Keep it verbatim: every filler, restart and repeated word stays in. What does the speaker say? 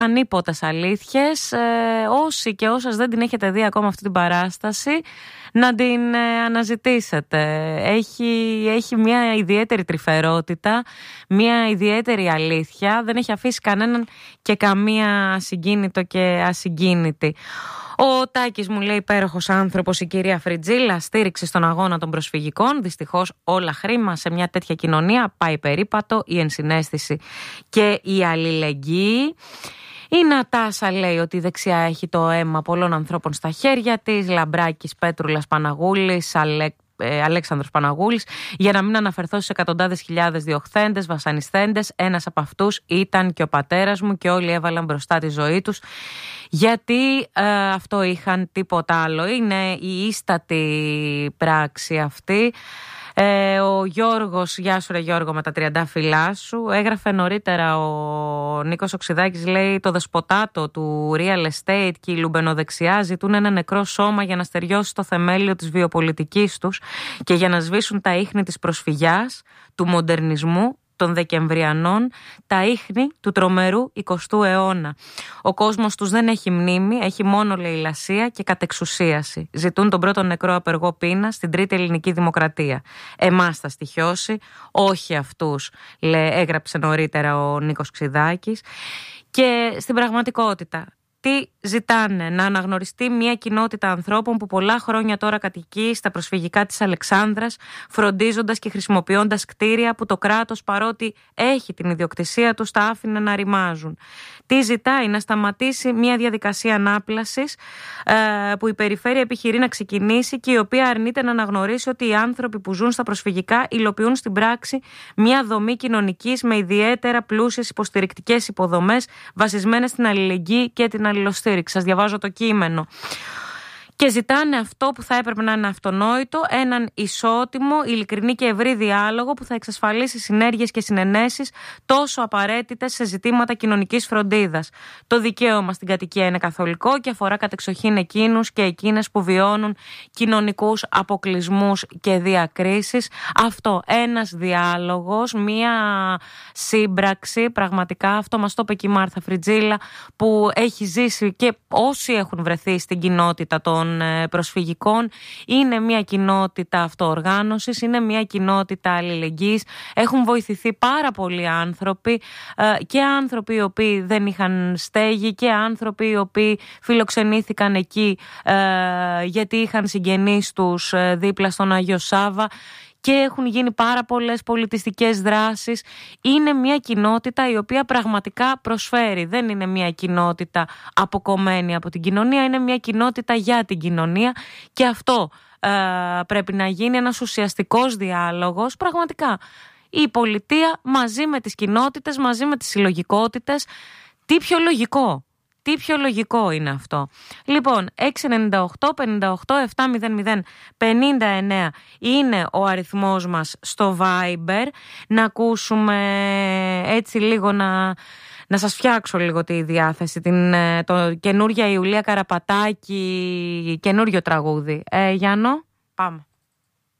ανίποτες αλήθειες. Ε, όσοι και όσες δεν την έχετε δει ακόμα αυτή την παράσταση, να την ε, αναζητήσετε. Έχει, έχει μια ιδιαίτερη τρυφερότητα, μια ιδιαίτερη αλήθεια. Δεν έχει αφήσει κανέναν και καμία συγκίνητο και ασυγκίνητη. Ο Τάκης μου λέει υπέροχος άνθρωπος η κυρία Φριτζίλα, στήριξη στον αγώνα των προσφυγικών. Δυστυχώς όλα χρήμα σε μια τέτοια κοινωνία πάει περίπατο, η ενσυναίσθηση και η αλληλεγγύη. Η Νατάσα λέει ότι η δεξιά έχει το αίμα πολλών ανθρώπων στα χέρια της. Λαμπράκης, Πέτρουλας, Παναγούλης, Αλέκ, ε, Αλέξανδρος Παναγούλης. Για να μην αναφερθώ στις εκατοντάδες χιλιάδες διωχθέντες, βασανιστέντες, ένας από αυτούς ήταν και ο πατέρας μου και όλοι έβαλαν μπροστά τη ζωή τους. Γιατί ε, αυτό είχαν, τίποτα άλλο. Είναι η ίστατη πράξη αυτή. Ε, ο Γιώργος, γεια σου ρε Γιώργο με τα τριαντάφυλλά σου, έγραφε νωρίτερα ο Νίκος Οξυδάκης, λέει το δεσποτάτο του real estate και η λουμπενοδεξιά ζητούν ένα νεκρό σώμα για να στεριώσει το θεμέλιο της βιοπολιτικής τους και για να σβήσουν τα ίχνη της προσφυγιάς, του μοντερνισμού, των Δεκεμβριανών, τα ίχνη του τρομερού εικοστού αιώνα. Ο κόσμος τους δεν έχει μνήμη, έχει μόνο λαιλασία και κατεξουσίαση. Ζητούν τον πρώτο νεκρό απεργό πείνα στην τρίτη ελληνική δημοκρατία. Εμάς θα στοιχιώσει, όχι αυτούς, λέει, έγραψε νωρίτερα ο Νίκος Ξιδάκης. Και στην πραγματικότητα, τι ζητάνε? Να αναγνωριστεί μια κοινότητα ανθρώπων που πολλά χρόνια τώρα κατοικεί στα προσφυγικά της Αλεξάνδρας, φροντίζοντας και χρησιμοποιώντας κτίρια που το κράτος, παρότι έχει την ιδιοκτησία τους, τα άφηνε να ρημάζουν. Τι ζητάει? Να σταματήσει μια διαδικασία ανάπλασης ε, που η περιφέρεια επιχειρεί να ξεκινήσει και η οποία αρνείται να αναγνωρίσει ότι οι άνθρωποι που ζουν στα προσφυγικά υλοποιούν στην πράξη μια δομή κοινωνικής με ιδιαίτερα πλούσιες υποστηρικτικές υποδομές βασισμένες στην αλληλεγγύη και την αλληλοστήριξη. Σας διαβάζω το κείμενο. Και ζητάνε αυτό που θα έπρεπε να είναι αυτονόητο, έναν ισότιμο, ειλικρινή και ευρύ διάλογο που θα εξασφαλίσει συνέργειες και συνενέσεις τόσο απαραίτητες σε ζητήματα κοινωνικής φροντίδας. Το δικαίωμα στην κατοικία είναι καθολικό και αφορά κατεξοχήν εκείνους και εκείνες που βιώνουν κοινωνικούς αποκλεισμούς και διακρίσεις. Αυτό, ένας διάλογος, μία σύμπραξη, πραγματικά αυτό μας το είπε και η Μάρθα Φριτζίλα, που έχει ζήσει και όσοι έχουν βρεθεί στην κοινότητα των προσφυγικών. Είναι μια κοινότητα αυτοοργάνωσης, είναι μια κοινότητα αλληλεγγύης. Έχουν βοηθηθεί πάρα πολλοί άνθρωποι και άνθρωποι οι οποίοι δεν είχαν στέγη και άνθρωποι οι οποίοι φιλοξενήθηκαν εκεί γιατί είχαν συγγενείς τους δίπλα στον Άγιο Σάββα. Και έχουν γίνει πάρα πολλές πολιτιστικές δράσεις. Είναι μια κοινότητα η οποία πραγματικά προσφέρει. Δεν είναι μια κοινότητα αποκομμένη από την κοινωνία, είναι μια κοινότητα για την κοινωνία. Και αυτό ε, πρέπει να γίνει, ένας ουσιαστικός διάλογος. Πραγματικά η πολιτεία μαζί με τις κοινότητες, μαζί με τις συλλογικότητες. Τι πιο λογικό? Τι πιο λογικό είναι αυτό? Λοιπόν, έξι εννιά οκτώ πενήντα οκτώ επτακόσια πενήντα εννέα είναι ο αριθμός μας στο Viber. Να ακούσουμε έτσι λίγο, να, να σας φτιάξω λίγο τη διάθεση. Την το καινούργια Ιουλία Καραπατάκη, καινούριο τραγούδι. Ε, Γιάννο, πάμε.